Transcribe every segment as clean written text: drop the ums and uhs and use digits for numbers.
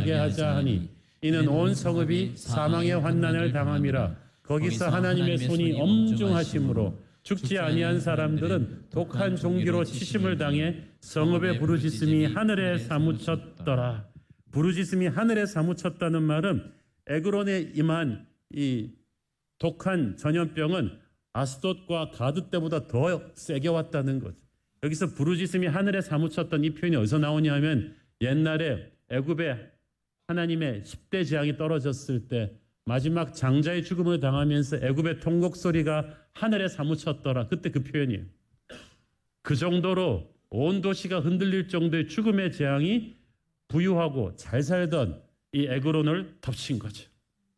살게 하자 하니 이는 온 성읍이 사망의 환난을 당함이라. 거기서 하나님의 손이 엄중하심으로 죽지 아니한 사람들은 독한 종기로 치심을 당해 성읍의 부르짖음이 하늘에 사무쳤더라. 부르짖음이 하늘에 사무쳤다는 말은 에그론에 임한 이 독한 전염병은 아스돗과 가드 때보다 더 세게 왔다는 거죠. 여기서 부르짖음이 하늘에 사무쳤던 이 표현이 어디서 나오냐면 옛날에 애굽에 하나님의 10대 재앙이 떨어졌을 때 마지막 장자의 죽음을 당하면서 애굽의 통곡 소리가 하늘에 사무쳤더라. 그때 그 표현이에요. 그 정도로 온 도시가 흔들릴 정도의 죽음의 재앙이 부유하고 잘 살던 이 에그론을 덮친 거죠.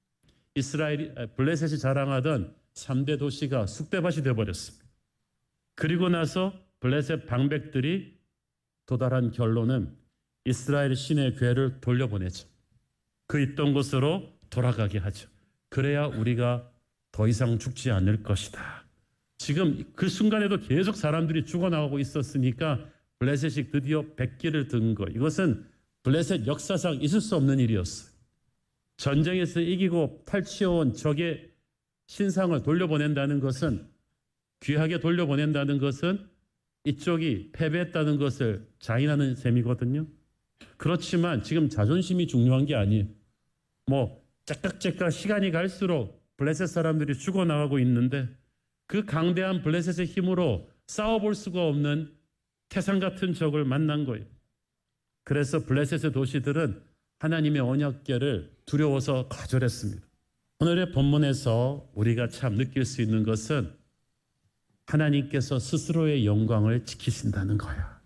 블레셋이 자랑하던 3대 도시가 쑥대밭이 되어버렸습니다. 그리고 나서 블레셋 방백들이 도달한 결론은 이스라엘 신의 괴를 돌려보내죠. 그 있던 곳으로 돌아가게 하죠. 그래야 우리가 더 이상 죽지 않을 것이다. 지금 그 순간에도 계속 사람들이 죽어나가고 있었으니까 블레셋이 드디어 백기를 든 거. 이것은 블레셋 역사상 있을 수 없는 일이었어요. 전쟁에서 이기고 탈취해온 적의 신상을 돌려보낸다는 것은, 귀하게 돌려보낸다는 것은 이쪽이 패배했다는 것을 자인하는 셈이거든요. 그렇지만 지금 자존심이 중요한 게 아니에요. 째깍째깍 시간이 갈수록 블레셋 사람들이 죽어나가고 있는데 그 강대한 블레셋의 힘으로 싸워볼 수가 없는 태산 같은 적을 만난 거예요. 그래서 블레셋의 도시들은 하나님의 언약궤를 두려워서 거절했습니다. 오늘의 본문에서 우리가 참 느낄 수 있는 것은 하나님께서 스스로의 영광을 지키신다는 거야.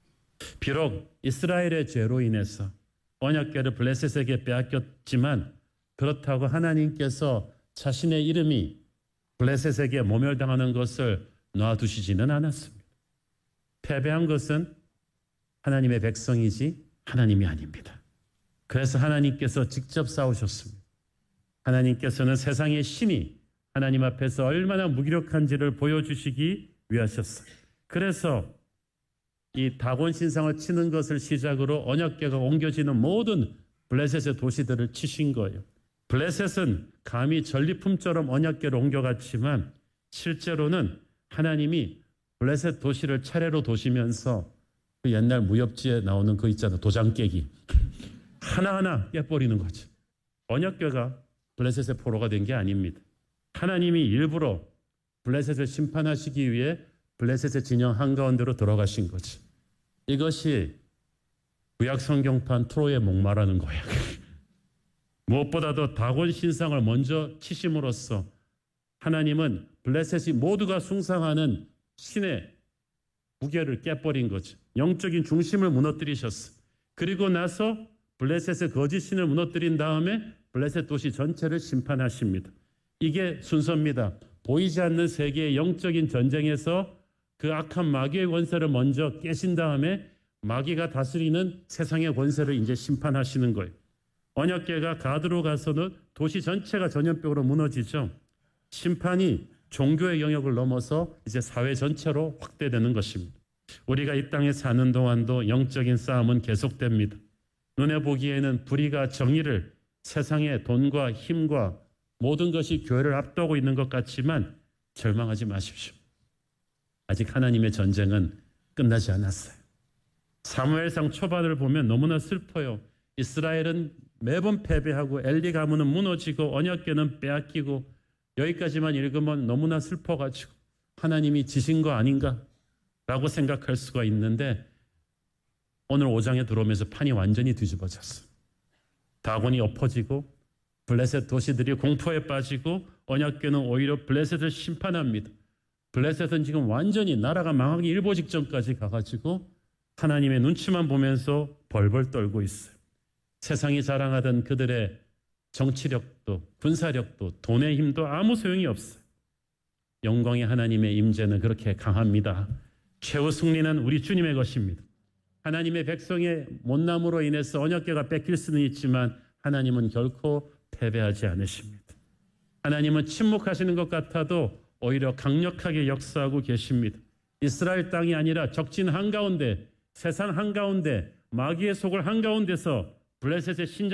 비록 이스라엘의 죄로 인해서 언약궤를 블레셋에게 빼앗겼지만 그렇다고 하나님께서 자신의 이름이 블레셋에게 모멸당하는 것을 놔두시지는 않았습니다. 패배한 것은 하나님의 백성이지 하나님이 아닙니다. 그래서 하나님께서 직접 싸우셨습니다. 하나님께서는 세상의 신이 하나님 앞에서 얼마나 무기력한지를 보여주시기 위하셨어요. 그래서 이 다곤 신상을 치는 것을 시작으로 언약궤가 옮겨지는 모든 블레셋의 도시들을 치신 거예요. 블레셋은 감히 전리품처럼 언약궤를 옮겨갔지만 실제로는 하나님이 블레셋 도시를 차례로 도시면서 그 옛날 무협지에 나오는 그 있잖아요. 도장 깨기. 하나하나 깨버리는 거죠. 언약궤가 블레셋의 포로가 된 게 아닙니다. 하나님이 일부러 블레셋을 심판하시기 위해 블레셋의 진영 한가운데로 들어가신 거죠. 이것이 구약 성경판 트로이의 목마라는 거예요. 무엇보다도 다곤 신상을 먼저 치심으로써 하나님은 블레셋이 모두가 숭상하는 신의 무게를 깨버린 거죠. 영적인 중심을 무너뜨리셨어. 그리고 나서 블레셋의 거짓 신을 무너뜨린 다음에 블레셋 도시 전체를 심판하십니다. 이게 순서입니다. 보이지 않는 세계의 영적인 전쟁에서 그 악한 마귀의 권세를 먼저 깨신 다음에 마귀가 다스리는 세상의 권세를 이제 심판하시는 거예요. 언약궤가 가드로 가서는 도시 전체가 전염병으로 무너지죠. 심판이 종교의 영역을 넘어서 이제 사회 전체로 확대되는 것입니다. 우리가 이 땅에 사는 동안도 영적인 싸움은 계속됩니다. 눈에 보기에는 불의가 정의를, 세상의 돈과 힘과 모든 것이 교회를 압도하고 있는 것 같지만 절망하지 마십시오. 아직 하나님의 전쟁은 끝나지 않았어요. 사무엘상 초반을 보면 너무나 슬퍼요. 이스라엘은 매번 패배하고 엘리 가문은 무너지고 언약궤는 빼앗기고 여기까지만 읽으면 너무나 슬퍼가지고 하나님이 지신 거 아닌가 라고 생각할 수가 있는데 오늘 5장에 들어오면서 판이 완전히 뒤집어졌어요. 다곤이 엎어지고 블레셋 도시들이 공포에 빠지고 언약궤는 오히려 블레셋을 심판합니다. 블레셋은 지금 완전히 나라가 망하기 일보 직전까지 가가지고 하나님의 눈치만 보면서 벌벌 떨고 있어요. 세상이 자랑하던 그들의 정치력도 군사력도 돈의 힘도 아무 소용이 없어요. 영광의 하나님의 임재는 그렇게 강합니다. 최후 승리는 우리 주님의 것입니다. 하나님의 백성의 못남으로 인해서 언약궤가 뺏길 수는 있지만 하나님은 결코 패배하지 않으십니다. 하나님은 침묵하시는 것 같아도 오히려 강력하게 역사하고 계십니다. 이스라엘 땅이 아니라 적진 한가운데, 세상 한가운데, 마귀의 속을 한가운데서 블레셋의 신장